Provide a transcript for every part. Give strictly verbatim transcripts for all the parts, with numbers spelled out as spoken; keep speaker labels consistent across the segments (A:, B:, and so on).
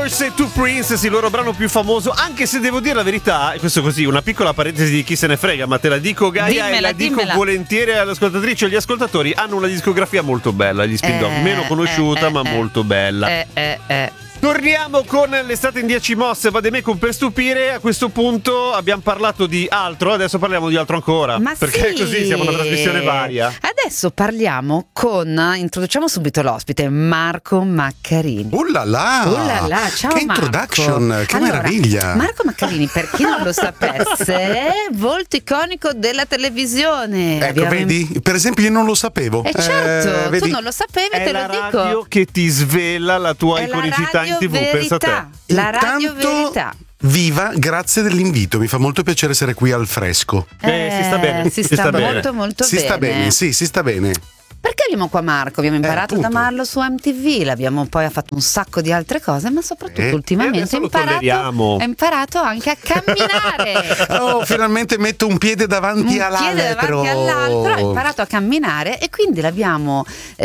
A: Tears e Two Princes, il loro brano più famoso, anche se devo dire la verità, questo così, una piccola parentesi di chi se ne frega, ma te la dico Gaia
B: dimmela,
A: e la dico
B: dimmela.
A: volentieri alle ascoltatrici e agli ascoltatori, hanno una discografia molto bella, gli Spin Dog,
B: Eh,
A: meno conosciuta
B: eh,
A: ma
B: eh,
A: molto bella.
B: Eh, eh, eh.
A: Torniamo con l'estate in dieci mosse, Vademecum per stupire. A questo punto abbiamo parlato di altro, adesso parliamo di altro ancora.
B: Ma
A: perché
B: sì.
A: così siamo una trasmissione varia.
B: Adesso parliamo con, introduciamo subito l'ospite, Marco Maccarini.
C: Uh là là!
B: Uh là là, ciao
C: che
B: Marco.
C: introduction, che
B: Allora,
C: meraviglia!
B: Marco Maccarini, per chi non lo sapesse, è volto iconico della televisione.
C: Ecco,
B: Abbiamo-
C: vedi? Per esempio io non lo sapevo.
B: Eh certo,
C: Eh, vedi?
B: tu non lo sapevi,
A: È
B: te
A: la
B: lo dico.
A: radio che ti svela la tua
B: È la
A: iconicità
B: radio
A: in tivù, pensa a te.
B: verità. La radio
C: Intanto,
B: verità.
C: Viva, grazie dell'invito, mi fa molto piacere essere qui al fresco.
A: Eh, si sta bene,
B: Si
A: si
B: sta
A: sta bene.
B: molto molto
C: si
B: bene.
C: sta bene, sì, si sta bene.
B: Perché abbiamo qua Marco? Abbiamo imparato ad
C: appunto.
B: amarlo su M T V, l'abbiamo poi ha fatto un sacco di altre cose, ma soprattutto
C: Eh,
A: e
B: ultimamente
A: adesso
B: ha
A: lo
B: imparato,
A: tolleriamo.
B: ha imparato anche a camminare.
C: Oh, finalmente metto un piede davanti
B: Un
C: all'altro.
B: piede davanti all'altro, ha imparato a camminare e quindi l'abbiamo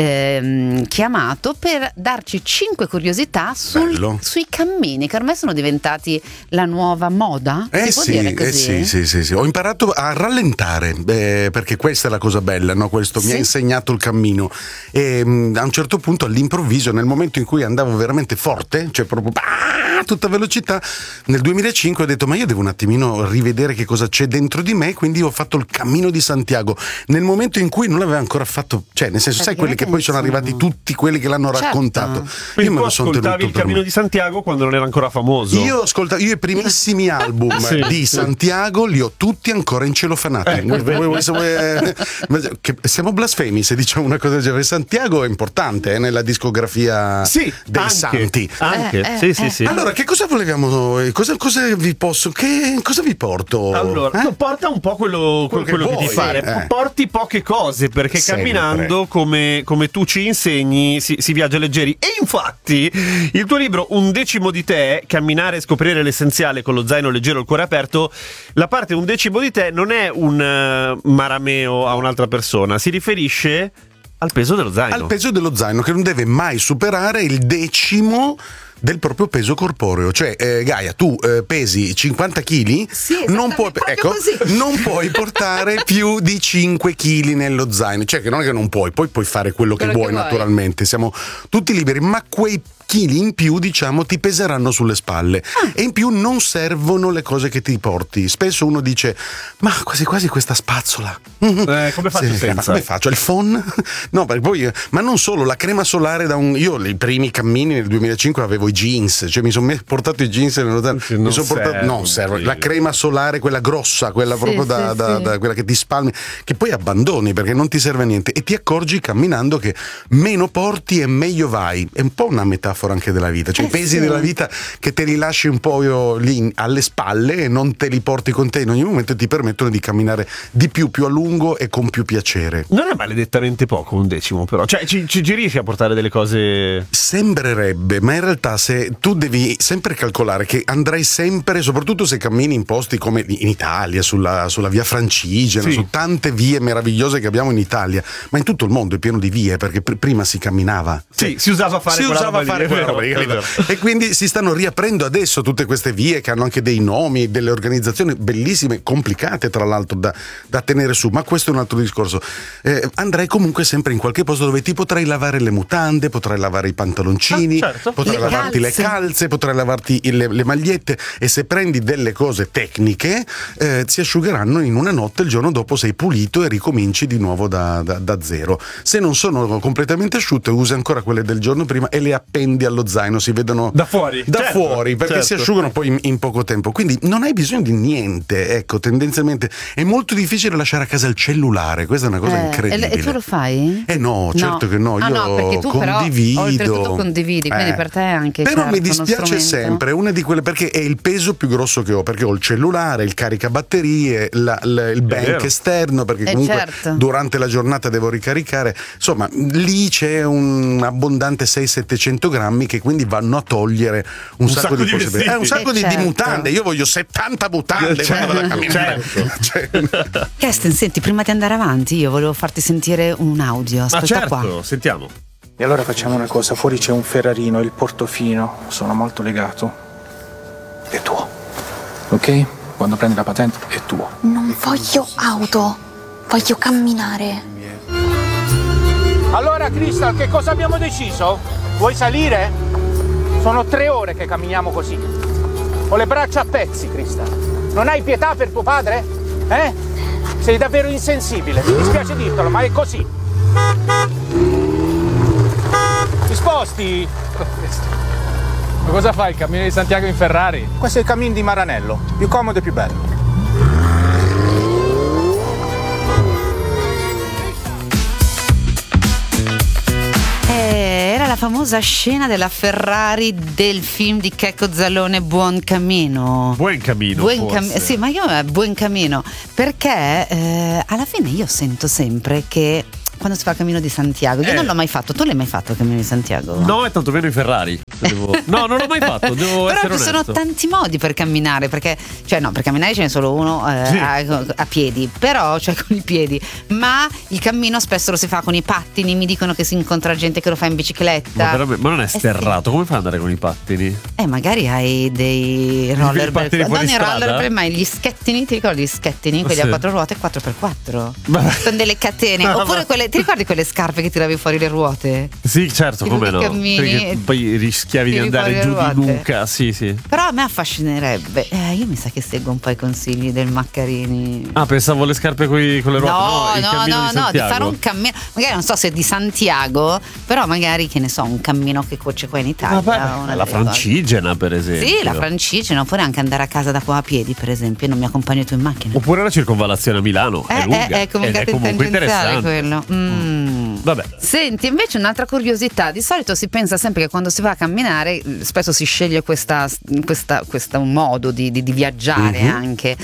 B: ehm, chiamato per darci cinque curiosità sul-
C: Bello.
B: sui cammini, che ormai sono diventati la nuova moda.
C: Eh
B: si può
C: sì,
B: dire
C: eh
B: così?
C: sì, sì, sì, sì. Ho imparato a rallentare, eh, perché questa è la cosa bella, no? Questo mi
B: Sì.
C: ha insegnato il cammino. E mh, a un certo punto, all'improvviso, nel momento in cui andavo veramente forte, cioè proprio ah, a tutta velocità, nel duemilacinque ho detto ma io devo un attimino rivedere che cosa c'è dentro di me, quindi ho fatto il Cammino di Santiago nel momento in cui non l'aveva ancora fatto, cioè nel senso, sai quelli che poi sono
B: Perché
C: arrivati tutti quelli che l'hanno
B: Certo.
C: raccontato.
A: Quindi
C: io me
A: tu
C: lo sono
A: ascoltavi
C: tenuto
A: il
C: per
A: Cammino
C: me.
A: di Santiago quando non era ancora famoso.
C: Io ascolta, io i primissimi album
A: Sì.
C: di Santiago li ho tutti ancora incelofanati.
A: Eh,
C: Vuoi- vuoi- vuoi- vuoi- ma che- siamo blasfemi se diciamo una cosa del genere. Santiago è importante eh, nella discografia
A: Sì,
C: dei
A: anche,
C: santi.
A: Anche,
B: Eh, eh,
A: sì, sì,
B: eh.
A: sì.
C: Allora, che cosa volevamo? Cosa, cosa vi posso? Che cosa vi porto?
A: Allora,
C: Eh?
A: tu porta un po' quello,
C: Quello che
A: quello che,
C: vuoi,
A: ti pare.
C: eh.
A: Porti poche cose perché
C: Sempre.
A: camminando, come, come tu ci insegni, si, si viaggia leggeri. E infatti, il tuo libro Un decimo di te, camminare e scoprire l'essenziale con lo zaino leggero e il cuore aperto, la parte Un decimo di te non è un eh, marameo a un'altra persona, si riferisce al peso dello zaino.
C: Al peso dello zaino, che non deve mai superare il decimo del proprio peso corporeo. Cioè, eh, Gaia, tu eh, pesi cinquanta chili,
B: Sì,
C: non
B: esattamente,
C: puoi,
B: proprio
C: ecco,
B: così.
C: non puoi portare più di cinque chili nello zaino. Cioè, che non è che non puoi, poi puoi fare quello,
B: Quello
C: che
B: che
C: vuoi,
B: vuoi.
C: naturalmente. Siamo tutti liberi, ma quei chili in più, diciamo, ti peseranno sulle spalle.
B: Ah.
C: E in più non servono le cose che ti porti. Spesso uno dice, ma quasi quasi questa spazzola.
A: Eh, come faccio
C: Sì,
A: senza?
C: ma come faccio? Il phon? No, perché poi, ma non solo, la crema solare da un. Io i primi cammini nel duemilacinque avevo i jeans, cioè mi sono portato i jeans nel
A: Sì,
C: mi
A: non
C: sono portato.
A: serve,
C: No, serve.
A: sì.
C: La crema solare, quella grossa, quella
B: Sì,
C: proprio da,
B: sì,
C: da-
B: sì.
C: da- quella che ti spalmi, che poi abbandoni perché non ti serve a niente. E ti accorgi camminando che meno porti e meglio vai. È un po' una metafora anche della vita. Cioè
B: Eh
C: i pesi
B: sì.
C: della vita che te li lasci un po' io lì in- alle spalle e non te li porti con te in ogni momento e ti permettono di camminare di più, più a lungo e con più piacere.
A: Non è maledettamente poco un decimo, però. Cioè, ci, ci, ci riesci a portare delle cose.
C: Sembrerebbe, ma in realtà se tu devi sempre calcolare che andrai sempre, soprattutto se cammini in posti come in Italia, sulla, sulla via Francigena,
A: Sì.
C: su tante vie meravigliose che abbiamo in Italia, ma in tutto il mondo è pieno di vie perché pr- prima si camminava.
A: Sì, si usava fare
C: si
A: quella
C: usava
A: roba lì,
C: fare
A: è
C: quella
A: vero,
C: roba lì,
A: è
C: capito?
A: vero.
C: E quindi si stanno riaprendo adesso tutte queste vie che hanno anche dei nomi, delle organizzazioni bellissime, complicate tra l'altro da, da tenere su, ma questo è un altro discorso. Eh, andrai comunque sempre in qualche posto dove ti potrai lavare le mutande, potrai lavare i pantaloncini,
A: Ah, certo.
C: potrai
B: Le
C: lavarti
B: calze.
C: le calze, potrai lavarti le, le magliette, e se prendi delle cose tecniche eh, si asciugheranno in una notte, il giorno dopo sei pulito e ricominci di nuovo da, da- da zero. Se non sono completamente asciutte, usi ancora quelle del giorno prima e le appendi allo zaino, si vedono
A: Da fuori,
C: da
A: certo,
C: fuori perché
A: certo.
C: si asciugano poi in, in poco tempo, quindi non hai bisogno di niente. Ecco, tendenzialmente è molto difficile lasciare a casa il cellulare, questa è una cosa
B: Eh,
C: incredibile.
B: e, e tu lo fai?
C: Eh no, certo che no,
B: Ah,
C: io
B: no, perché tu
C: condivido.
B: però oltretutto condividi, quindi
C: Eh.
B: per te è anche
C: Però
B: certo,
C: mi
B: uno
C: dispiace
B: strumento.
C: sempre, una di quelle, perché è il peso più grosso che ho, perché ho il cellulare, il caricabatterie, la- la- il bank
A: vero.
C: esterno, perché
B: Eh,
C: comunque
B: certo.
C: durante la giornata devo ricaricare. Insomma, lì c'è un abbondante seicento settecento grammi che quindi vanno a togliere un,
A: Un
C: sacco,
A: sacco
C: di
A: di
C: possibilità.
A: vestiti.
C: Eh, un sacco
B: Eh,
C: di, di
B: certo.
C: mutande. Io voglio settanta mutande
A: Eh,
C: quando vado a camminare.
A: certo.
C: Cioè,
B: Kesten, senti, prima di andare avanti io volevo farti sentire un audio,
A: Ma
B: ascolta
A: certo,
B: qua.
A: sentiamo.
D: E allora facciamo una cosa, fuori c'è un Ferrarino, il Portofino, sono molto legato. È tuo, ok? Quando prendi la patente è tuo.
E: Non voglio auto, voglio camminare.
D: Allora Crystal, che cosa abbiamo deciso? Vuoi salire? Sono tre ore che camminiamo così. Ho le braccia a pezzi, Crystal. Non hai pietà per tuo padre? Eh? Sei davvero insensibile, mi dispiace dirtelo, ma è così. Ti sposti?
F: Ma cosa fai, il cammino di Santiago in Ferrari?
D: Questo è il cammino di Maranello, più comodo e più bello.
B: Era la famosa scena della Ferrari del film di Checco Zalone, Buon Cammino.
A: Buon Cammino.
B: Buon cam- sì, ma io Buon Cammino, perché eh, alla fine io sento sempre che quando si fa il cammino di Santiago, io
A: eh.
B: non l'ho mai fatto. Tu l'hai mai fatto il cammino di Santiago?
A: No, è tanto meno in Ferrari. Devo... No, non l'ho mai fatto, devo
B: però
A: essere
B: ci
A: onesto.
B: sono tanti modi per camminare, perché cioè no, per camminare ce n'è solo uno eh,
A: Sì.
B: a, a piedi, però cioè con i piedi, ma il cammino spesso lo si fa con i pattini, mi dicono che si incontra gente che lo fa in bicicletta.
A: Ma, veramente- ma non è
B: Eh sì.
A: sterrato, come fai ad andare con i pattini?
B: Eh, magari hai dei roller
A: pattini
B: non
A: fuori
B: i
A: strada?
B: roller per mai gli schettini, ti ricordi gli schettini, quelli
A: Sì.
B: a quattro ruote quattro per quattro
A: Ma-
B: con delle catene,
A: Ma-
B: oppure quelle, ti ricordi quelle scarpe che tiravi fuori le ruote?
A: Sì, certo,
B: I
A: come no.
B: lunghi cammini
A: Perché poi rischiavi di
B: tiri
A: andare
B: fuori
A: giù
B: le
A: di
B: ruote.
A: nuca, sì, sì.
B: Però a me affascinerebbe, eh, io mi sa che seguo un po' i consigli del Maccarini.
A: Ah, pensavo le scarpe coi- con le ruote.
B: No,
A: il
B: no,
A: cammino
B: no,
A: di
B: no, di
A: Santiago.
B: fare un cammino, magari non so se di Santiago, però magari che ne so, un cammino che c'è qua in Italia.
A: Ma beh,
B: una
A: la
B: delle cose.
A: Francigena, per esempio.
B: Sì, la Francigena, oppure anche andare a casa da qua a piedi, per esempio, e non mi accompagni tu in macchina.
A: Oppure la circonvallazione a Milano.
B: Eh,
A: è lunga.
B: eh, è come
A: ed è
B: in
A: comunque
B: tangenziale
A: interessante.
B: quello. Mm.
A: Vabbè.
B: Senti, invece un'altra curiosità, di solito si pensa sempre che quando si va a camminare spesso si sceglie questa, questa, questo modo di, di, di viaggiare
C: Mhm.
B: anche,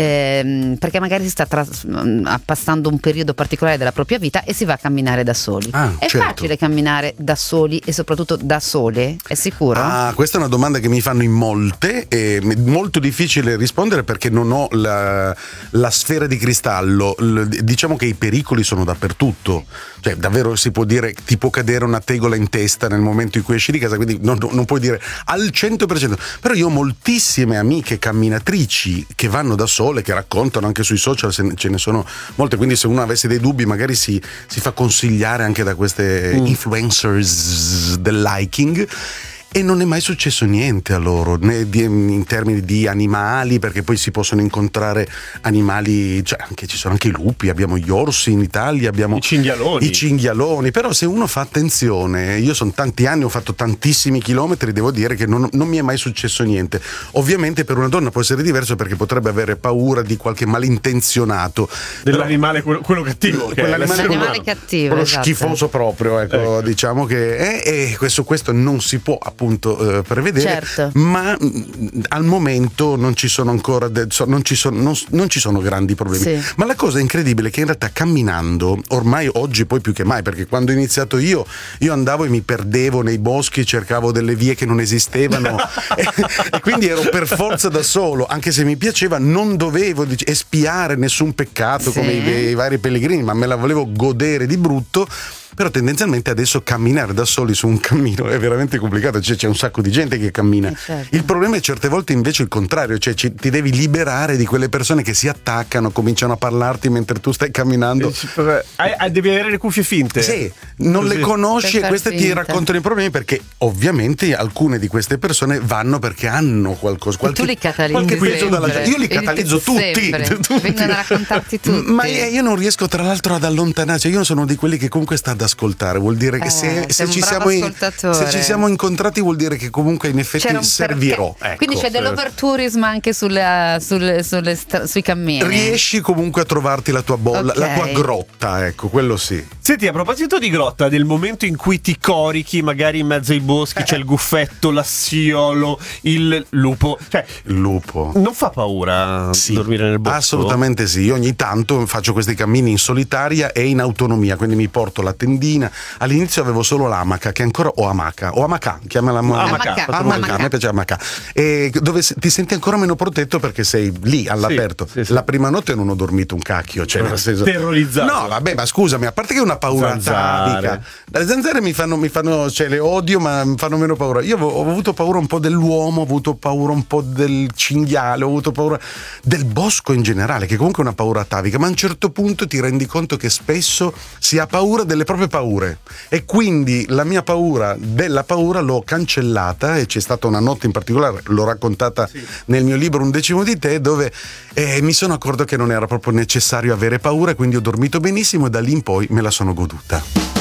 B: ehm, perché magari si sta tras- passando un periodo particolare della propria vita e si va a camminare da soli.
C: Ah,
B: è
C: certo.
B: facile camminare da soli e soprattutto da sole? È sicuro?
C: Ah, questa è una domanda che mi fanno in molte, è molto difficile rispondere perché non ho la, la sfera di cristallo. L- diciamo che i pericoli sono dappertutto, cioè davvero si può dire ti può cadere una tegola in testa nel momento in cui esci di casa, quindi non, non puoi dire al cento per cento. Però io ho moltissime amiche camminatrici che vanno da sole, che raccontano anche sui social, se ne- ce ne sono molte, quindi se uno avesse dei dubbi magari si, si fa consigliare anche da queste
A: Mm.
C: influencers del liking. E non è mai successo niente a loro, né di- in termini di animali, perché poi si possono incontrare animali, cioè anche, ci sono anche i lupi, abbiamo gli orsi in Italia, abbiamo
A: I cinghialoni.
C: i cinghialoni, però se uno fa attenzione, io sono tanti anni, ho fatto tantissimi chilometri, devo dire che non, non mi è mai successo niente. Ovviamente per una donna può essere diverso perché potrebbe avere paura di qualche malintenzionato.
A: Dell'animale, quello, quello cattivo. Che è
C: Quell'animale
A: l'essere
B: L'animale
A: umano.
B: cattivo,
C: quello
B: esatto.
C: schifoso proprio, ecco,
A: Ecco.
C: diciamo che è, e questo, questo non si può appunto eh, prevedere,
B: Certo.
C: ma mh, al momento non ci sono ancora de- so- non, ci sono, non, non ci sono grandi problemi.
B: Sì.
C: Ma la cosa incredibile è che in realtà camminando, ormai oggi poi più che mai, perché quando ho iniziato io io andavo e mi perdevo nei boschi, cercavo delle vie che non esistevano e, e quindi ero per forza da solo, anche se mi piaceva non dovevo dic- espiare nessun peccato
B: Sì.
C: come i, i vari pellegrini, ma me la volevo godere di brutto. Però tendenzialmente adesso camminare da soli su un cammino è veramente complicato, cioè c'è un sacco di gente che cammina.
B: Eh, certo.
C: Il problema è certe volte invece il contrario, cioè ci- ti devi liberare di quelle persone che si attaccano, cominciano a parlarti mentre tu stai camminando.
A: Hai- hai- devi avere le cuffie finte.
C: Sì, non
A: Così.
C: le conosci
B: Per
C: e
B: far
C: queste ti
B: finta.
C: raccontano i problemi perché ovviamente alcune di queste persone vanno perché hanno qualcosa, qualche,
B: tu li catalizzi
C: qualche peso dalla
B: sempre.
C: Io li
B: Vedi,
C: catalizzo tutti,
B: sempre.
C: tutti.
B: Vengono a raccontarti tutti.
C: Ma io non riesco tra l'altro ad allontanare, cioè io sono di quelli che comunque sta ad ascoltare, vuol dire che
B: Eh,
C: se,
B: sei
C: se
B: un
C: ci
B: bravo
C: siamo in-
B: ascoltatore.
C: se ci siamo incontrati vuol dire che comunque in effetti
B: C'era un
C: servirò.
B: perché.
C: Ecco.
B: Quindi c'è dell'overtourism anche sulle, sulle, sulle stra- sui cammini.
C: Riesci comunque a trovarti la tua bolla,
B: Ok.
C: la tua grotta, ecco, quello sì.
A: Senti, a proposito di grotta, del momento in cui ti corichi magari in mezzo ai boschi, c'è il guffetto, l'assiolo, il lupo, cioè
C: Il lupo.
A: non fa paura
C: Sì,
A: dormire nel bosco?
C: assolutamente sì. Io ogni tanto faccio questi cammini in solitaria e in autonomia, quindi mi porto la tendina tendina. All'inizio avevo solo l'amaca, che ancora o amaca, o amaca, chiamala
A: Amaca.
B: Amaca.
C: amaca, a me piace amaca. E dove ti senti ancora meno protetto perché sei lì all'aperto.
A: Sì, sì, sì.
C: La prima notte non ho dormito un cacchio, cioè nel senso,
A: terrorizzato.
C: no, vabbè, ma scusami, a parte che è una paura
A: Zanzare.
C: atavica. Le zanzare mi fanno, mi fanno, cioè le odio, ma mi fanno meno paura. Io ho, ho avuto paura un po' dell'uomo, ho avuto paura un po' del cinghiale, ho avuto paura del bosco in generale, che comunque è una paura atavica, ma a un certo punto ti rendi conto che spesso si ha paura delle proprie paure. E quindi la mia paura della paura l'ho cancellata, e c'è stata una notte in particolare, l'ho raccontata sì. nel mio libro Un decimo di te, dove eh, mi sono accorto che non era proprio necessario avere paura, quindi ho dormito benissimo e da lì in poi me la sono goduta.